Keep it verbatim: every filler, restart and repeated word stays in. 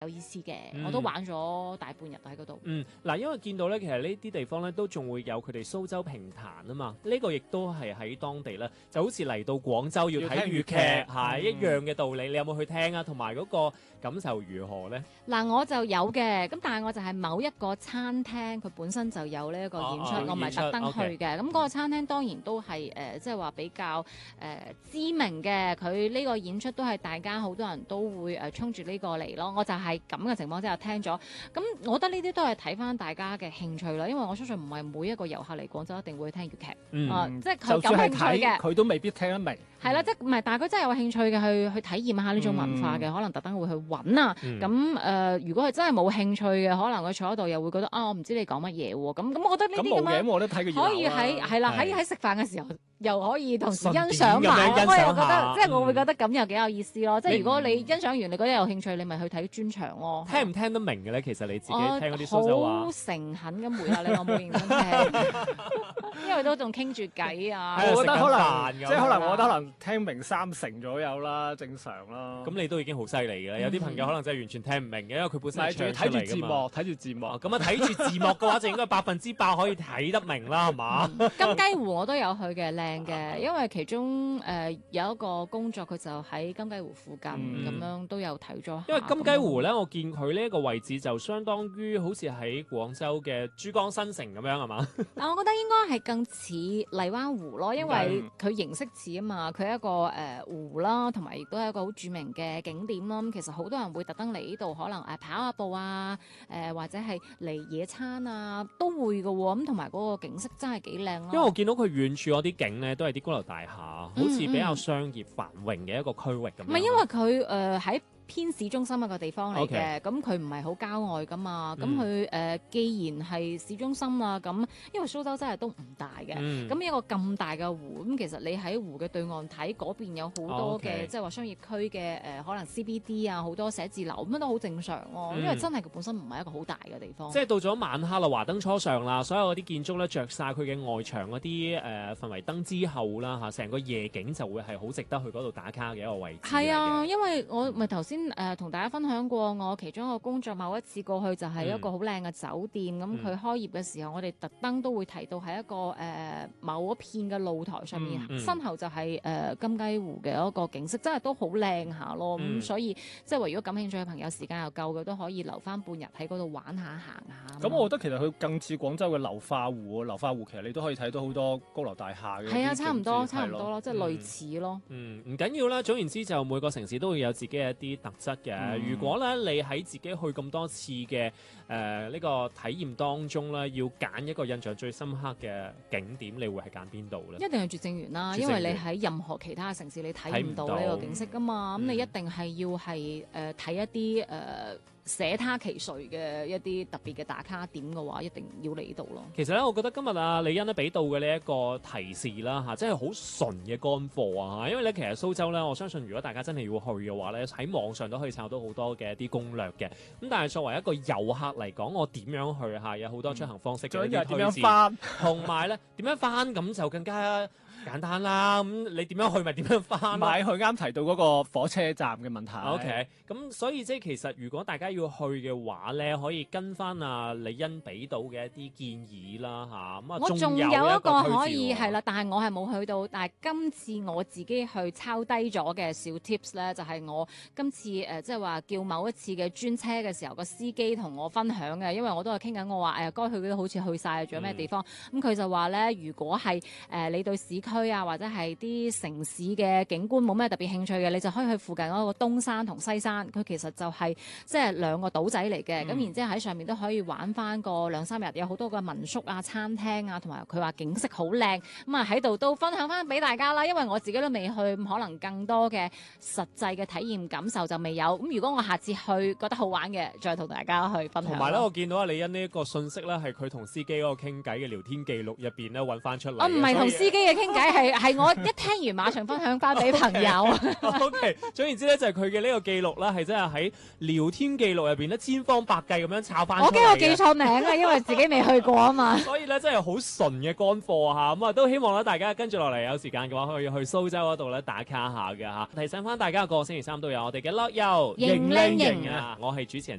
有意思嘅， 嗯、 我都玩咗大半日喺嗰度。 嗯，嗱，因為見到咧，其實呢啲地方咧都仲會有佢哋蘇州評彈啊嘛，呢、這個亦都係喺當地咧，就好似嚟到廣州要睇粵劇係一樣嘅道理。你有冇去聽啊？同埋嗰個感受如何咧？ 嗱，我就有嘅，咁但係我就係某一個餐廳，佢本身就有呢一個演出， 哦、 我唔係特登去嘅。咁嗰、okay. 個餐廳當然都係誒，即係話比較誒、呃、知名嘅，佢呢個演出都係大家好多人都會誒衝住呢個嚟咯。我就係咁嘅情況之下聽咗，咁我覺得呢啲都係睇翻大家嘅興趣啦。因為我相信唔係每一個遊客嚟廣州一定會聽粵劇， 嗯呃、即係佢感興趣嘅， 佢都未必聽得明。 係啦，即係唔係？但係佢真係有興趣嘅，去去體驗下呢種文化嘅、嗯，可能特登會去揾啊。咁、嗯、誒、呃，如果佢真係冇興趣嘅，可能佢坐喺度又會覺得啊，我唔知你講乜嘢喎。咁咁，我覺得呢啲咁樣我都睇可以喺係啦，喺喺食飯嘅時候又可以同時欣賞埋。我又覺得即係我會覺得咁又幾有意思咯。即係如果你欣賞完，你覺得有興趣，你咪去睇專場咯。 聽唔聽得明嘅咧？其實你自己聽嗰啲蘇州話。 好誠懇咁回答你，我冇認真聽，因為都仲傾住偈啊。 我覺得可能即係可能，我覺得可能聽明三成左右啦，正常啦。 咁你都已經好犀利嘅啦。有啲朋友可能真係完全聽唔明嘅，因為佢本身係唱睇住字幕，睇住字幕。 咁啊，睇住字幕嘅話，就應該百分之百可以睇得明啦，係嘛？ 金雞湖我都有去嘅，靚嘅，因為其中誒、呃、有一個工作，佢就喺金雞湖附近，咁、嗯、樣都有睇咗。 因為金雞湖咧，我見佢呢一個位置就相當於好似喺廣州嘅珠江新城咁樣，係嘛？ 但我覺得應該係更似荔灣湖咯，因為佢形式似啊嘛，佢係一個誒、呃、湖啦，同埋亦都係一個好著名嘅景點啦。咁其實好多人會特登嚟呢度，可能誒跑下步啊，誒、呃、或者係嚟野餐啊，都會嘅喎。咁同埋嗰個景色真係幾靚咯。 因為我見到佢遠處嗰啲景咧，都係啲高樓大廈，好似比較商業繁榮嘅一個區域咁。 唔係因為佢誒喺偏市中心一個地方嚟嘅，咁佢唔係好郊外噶嘛，咁佢誒既然係市中心啊，咁因為蘇州真係都唔大嘅，咁、嗯、一個咁大嘅湖，咁其實你喺湖嘅對岸睇嗰邊有好多嘅，即係話商業區嘅誒、呃，可能 C B D 啊，好多寫字樓咁都好正常咯、啊嗯，因為真係佢本身唔係一個好大嘅地方。 即係到咗晚黑啦，華燈初上啦，所有嗰啲建築咧着晒佢嘅外牆嗰啲誒氛圍燈之後啦嚇，成個夜景就會係好值得去嗰度打卡嘅一個位置。 係啊，因為我咪頭先誒同大家分享過，我其中一個工作某一次過去就係一個好靚嘅酒店，咁、嗯、佢開業嘅時候，我哋特登都會提到喺一個誒、呃、某一片嘅露台上面，嗯、身後就係、是、誒、呃、金雞湖嘅一個景色，真係都好靚下咯。咁、嗯、所以即係話如果感興趣嘅朋友，時間又夠嘅，都可以留翻半日喺嗰度玩下行下。 咁我覺得其實佢更似廣州嘅流化湖，流化湖其實你都可以睇到好多高樓大廈嘅。係啊， 差唔多，差唔多咯，即係類似咯。 嗯，唔緊要啦。總言之，就每個城市都會有自己嘅一啲特質嘅。嗯、如果咧你喺自己去咁多次嘅誒呢個體驗當中咧，要揀一個印象最深刻嘅景點，你會係揀邊度咧？ 一定係絕正園啦，因為你喺任何其他嘅城市你睇唔到呢個景色噶嘛，咁、嗯、你一定係要係誒睇一啲誒。呃捨他其誰嘅一啲特別嘅打卡點嘅話，一定要嚟呢度咯。 其實咧，我覺得今日啊李欣咧俾到嘅呢一個提示啦嚇，真係好純嘅乾貨啊嚇！因為咧，其實蘇州咧，我相信如果大家真係要去嘅話咧，喺網上都可以抄到好多嘅一啲攻略嘅。咁但係作為一個遊客嚟講，我點樣去嚇？有好多出行方式嘅一啲推薦，同埋咧點樣翻咁就更加簡單啦。咁你點樣去咪點樣翻？ 買去啱提到嗰個火車站嘅問題。 OK，咁所以即係其實如果大家要去嘅話咧，可以跟翻阿李欣俾到嘅一啲建議啦嚇。咁啊， 我仲有一個可以係啦，但係我係冇去到。但係今次我自己去抄低咗嘅小 tips 咧，就係、是、我今次誒即係話叫某一次嘅專車嘅時候，個司機同我分享嘅，因為我都係傾緊我話誒該去嘅都好似去晒，仲有咩地方？咁、嗯、佢就話咧，如果係誒、呃、你對市區啊或者係啲城市嘅景觀冇咩特別興趣嘅，你就可以去附近嗰個東山同西山。佢其實就係即係兩個島仔嚟嘅，咁、嗯、然之後喺上面都可以玩翻個兩三日，有好多個民宿啊、餐廳啊，同埋佢話景色好靚，咁啊喺度都分享翻俾大家啦。因為我自己都未去，可能更多嘅實際嘅體驗感受就未有。咁如果我下次去覺得好玩嘅，再同大家去分享。 同埋咧，我見到阿李欣呢一個信息咧，係佢同司機嗰個傾偈嘅聊天記錄入邊咧揾翻出嚟。 我唔係同司機嘅傾偈，係係我一聽完馬上分享翻俾朋友。 O K，總言之咧，就係佢嘅呢個記錄啦，係真係喺聊天記記錄入邊咧千方百計咁樣抄翻。 我驚我記錯名啊，因為自己未去過啊嘛。 所以咧真係好純嘅乾貨啊！咁啊都希望咧大家跟住落嚟有時間嘅話，可以去蘇州嗰度咧打卡下嘅嚇。提醒翻大家個星期三都有我哋嘅樂遊型靚型啊！我係主持人。